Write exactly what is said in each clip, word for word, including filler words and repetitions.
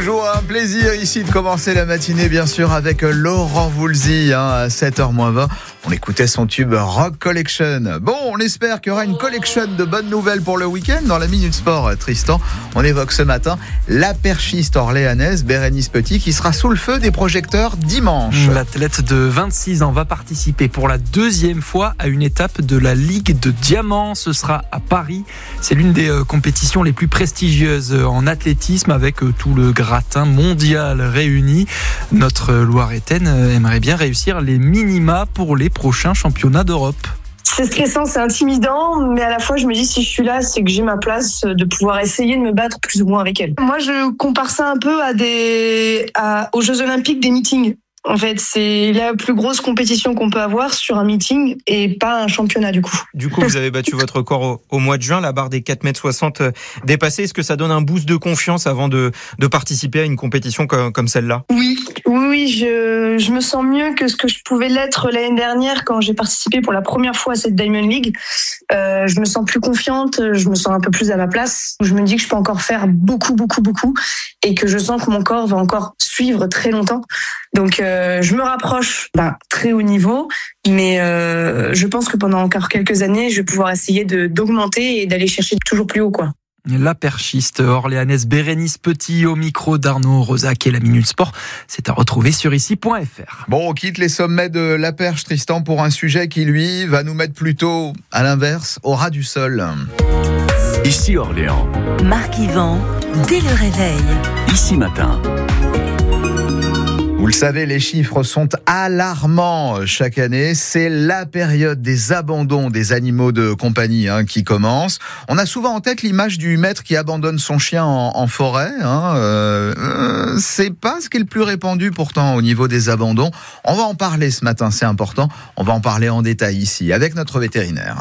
Toujours un plaisir ici de commencer la matinée, bien sûr, avec Laurent Voulzy, hein, à sept heures moins vingt. On écoutait son tube Rock Collection. Bon, on espère qu'il y aura une collection de bonnes nouvelles pour le week-end. Dans la Minute Sport, Tristan, on évoque ce matin la perchiste orléanaise Bérénice Petit qui sera sous le feu des projecteurs dimanche. L'athlète de vingt-six ans va participer pour la deuxième fois à une étape de la Ligue de Diamants. Ce sera à Paris. C'est l'une des euh, compétitions les plus prestigieuses en athlétisme avec euh, tout le gratin mondial réuni. Notre Loiretaine euh, aimerait bien réussir les minima pour les prochains championnats d'Europe. C'est stressant, c'est intimidant, mais à la fois je me dis si je suis là, c'est que j'ai ma place de pouvoir essayer de me battre plus ou moins avec elle. Moi, je compare ça un peu à des, à, aux Jeux Olympiques des meetings. En fait, c'est la plus grosse compétition qu'on peut avoir sur un meeting et pas un championnat du coup. Du coup, vous avez battu votre record au, au mois de juin, la barre des quatre mètres soixante dépassée. Est-ce que ça donne un boost de confiance avant de, de participer à une compétition comme, comme celle-là ? Oui, oui, oui, je, je me sens mieux que ce que je pouvais l'être l'année dernière quand j'ai participé pour la première fois à cette Diamond League. Euh, je me sens plus confiante, je me sens un peu plus à ma place. Je me dis que je peux encore faire beaucoup, beaucoup, beaucoup et que je sens que mon corps va encore suivre très longtemps. Donc, euh, je me rapproche d'un très haut niveau, mais euh, je pense que pendant encore quelques années, je vais pouvoir essayer de, d'augmenter et d'aller chercher toujours plus haut, quoi. La perchiste orléanaise Bérénice Petit au micro d'Arnaud Rosac et la Minute Sport. C'est à retrouver sur ici point f r. Bon, on quitte les sommets de la perche, Tristan, pour un sujet qui, lui, va nous mettre plutôt, à l'inverse, au ras du sol. Ici Orléans. Marc Yvan, dès le réveil. Ici Matin. Vous le savez, les chiffres sont alarmants chaque année. C'est la période des abandons des animaux de compagnie hein, qui commence. On a souvent en tête l'image du maître qui abandonne son chien en, en forêt. Hein. Euh, euh, c'est pas ce qui est le plus répandu pourtant au niveau des abandons. On va en parler ce matin, c'est important. On va en parler en détail ici avec notre vétérinaire.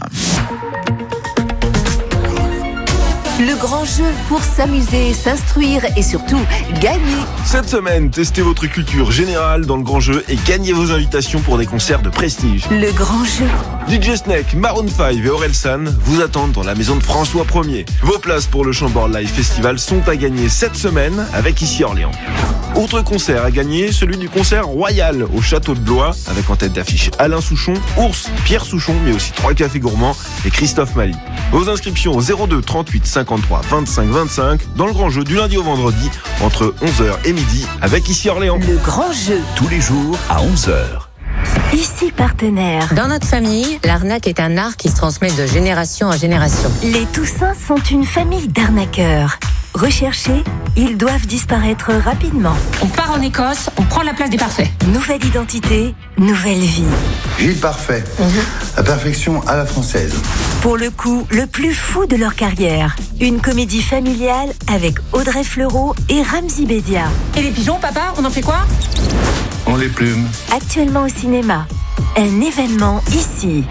Le grand jeu pour s'amuser, s'instruire et surtout gagner. Cette semaine, testez votre culture générale dans le grand jeu et gagnez vos invitations pour des concerts de prestige. Le grand jeu. D J Snake, Maroon cinq et Orelsan vous attendent dans la maison de François Ier. Vos places pour le Chambord Live Festival sont à gagner cette semaine avec Ici Orléans. Autre concert à gagner, celui du concert royal au château de Blois, avec en tête d'affiche Alain Souchon, Ours, Pierre Souchon, mais aussi trois cafés gourmands et Christophe Mali. Vos inscriptions au zéro deux trente-huit cinquante-trois vingt-cinq vingt-cinq dans le grand jeu du lundi au vendredi entre onze heures et midi avec Ici Orléans. Le grand jeu. Tous les jours à onze heures. Ici partenaire. Dans notre famille, l'arnaque est un art qui se transmet de génération en génération. Les Toussins sont une famille d'arnaqueurs. Recherchés, ils doivent disparaître rapidement. On part en Écosse, on prend la place des parfaits. Nouvelle identité, nouvelle vie. Gilles Parfait, mmh. La perfection à la française. Pour le coup, le plus fou de leur carrière. Une comédie familiale avec Audrey Fleurot et Ramzy Bédia. Et les pigeons, papa, on en fait quoi ? On les plume. Actuellement au cinéma. Un événement ici.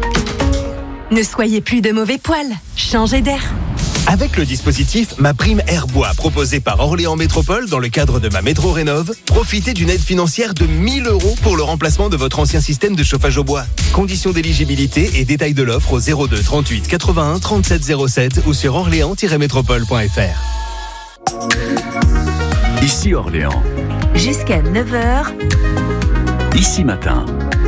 Ne soyez plus de mauvais poils. Changez d'air. Avec le dispositif Ma Prime Airbois proposé par Orléans Métropole dans le cadre de ma Métro Rénov', profitez d'une aide financière de mille euros pour le remplacement de votre ancien système de chauffage au bois. Conditions d'éligibilité et détails de l'offre au zéro deux trente-huit quatre-vingt-un trente-sept zéro sept ou sur orléans tiret métropole point f r. Ici Orléans. Jusqu'à neuf heures. Ici Matin.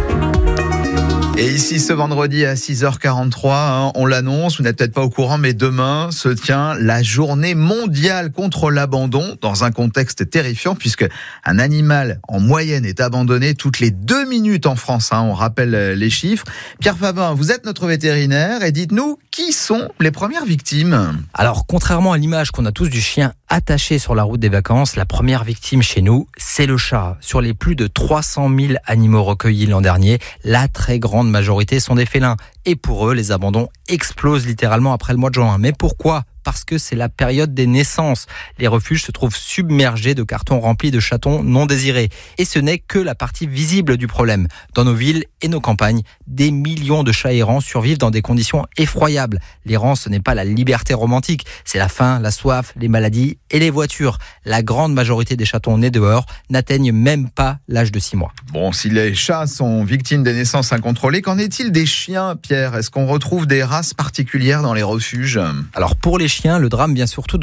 Et ici, ce vendredi à six heures quarante-trois, hein, on l'annonce, vous n'êtes peut-être pas au courant, mais demain se tient la journée mondiale contre l'abandon, dans un contexte terrifiant, puisque un animal, en moyenne, est abandonné toutes les deux minutes en France, hein, on rappelle les chiffres. Pierre Fabin, vous êtes notre vétérinaire, et dites-nous, qui sont les premières victimes ? Alors, contrairement à l'image qu'on a tous du chien attaché sur la route des vacances, la première victime chez nous, c'est le chat. Sur les plus de trois cent mille animaux recueillis l'an dernier, la très grande majorité sont des félins. Et pour eux, les abandons explosent littéralement après le mois de juin. Mais pourquoi ? Parce que c'est la période des naissances. Les refuges se trouvent submergés de cartons remplis de chatons non désirés. Et ce n'est que la partie visible du problème. Dans nos villes et nos campagnes, des millions de chats errants survivent dans des conditions effroyables. L'errance, ce n'est pas la liberté romantique, c'est la faim, la soif, les maladies et les voitures. La grande majorité des chatons nés dehors n'atteignent même pas l'âge de six mois. Bon, si les chats sont victimes des naissances incontrôlées, qu'en est-il des chiens, Pierre ? Est-ce qu'on retrouve des races particulières dans les refuges ? Alors pour les chiens, le drame vient surtout de